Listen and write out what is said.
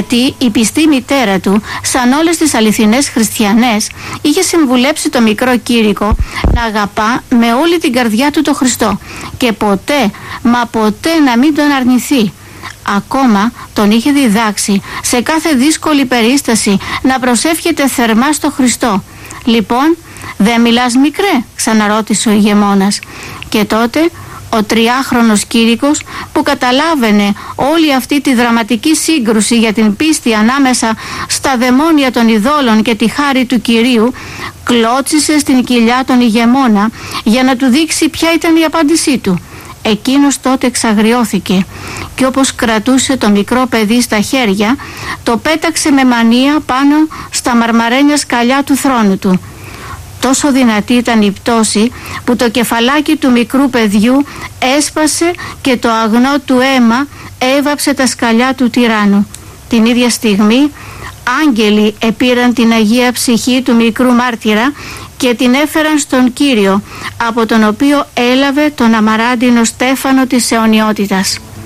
γιατί η πιστή μητέρα του, σαν όλες τις αληθινές χριστιανές, είχε συμβουλέψει το μικρό Κήρυκο να αγαπά με όλη την καρδιά του το Χριστό και ποτέ, μα ποτέ να μην τον αρνηθεί. Ακόμα τον είχε διδάξει σε κάθε δύσκολη περίσταση να προσεύχεται θερμά στο Χριστό. «Λοιπόν, δεν μιλάς, μικρέ?» ξαναρώτησε ο ηγεμόνας. Και τότε ο 3χρονος Κήρυκος, που καταλάβαινε όλη αυτή τη δραματική σύγκρουση για την πίστη ανάμεσα στα δαιμόνια των ειδόλων και τη χάρη του Κυρίου, κλώτσισε στην κοιλιά τον ηγεμόνα για να του δείξει ποια ήταν η απάντησή του. Εκείνος τότε εξαγριώθηκε και όπως κρατούσε το μικρό παιδί στα χέρια, το πέταξε με μανία πάνω στα μαρμαρένια σκαλιά του θρόνου του. Τόσο δυνατή ήταν η πτώση που το κεφαλάκι του μικρού παιδιού έσπασε και το αγνό του αίμα έβαψε τα σκαλιά του τυράννου. Την ίδια στιγμή άγγελοι επήραν την Αγία Ψυχή του μικρού μάρτυρα και την έφεραν στον Κύριο, από τον οποίο έλαβε τον αμαράντινο στέφανο της αιωνιότητας.